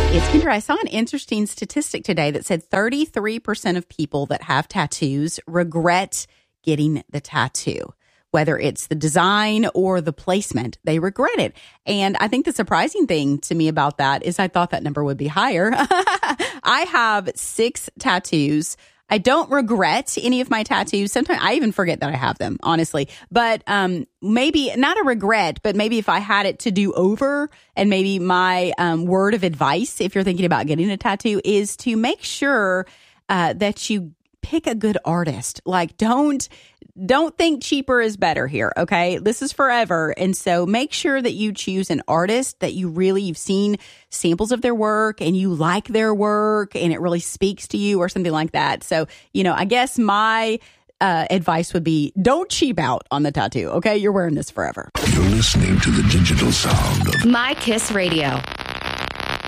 It's Kendra. I saw an interesting statistic today that said 33% of people that have tattoos regret getting the tattoo. Whether it's the design or the placement, they regret it. And I think the surprising thing to me about that is I thought that number would be higher. I have 6 tattoos. I don't regret any of my tattoos. Sometimes I even forget that I have them, honestly. But maybe not a regret, but maybe if I had it to do over, and maybe my word of advice, if you're thinking about getting a tattoo, is to make sure that you pick a good artist. Like, don't think cheaper is better here, okay? This is forever. And so make sure that you choose an artist that you've seen samples of their work and you like their work and it really speaks to you or something like that. So, I guess my advice would be don't cheap out on the tattoo, okay? You're wearing this forever. You're listening to the digital sound of My Kiss Radio.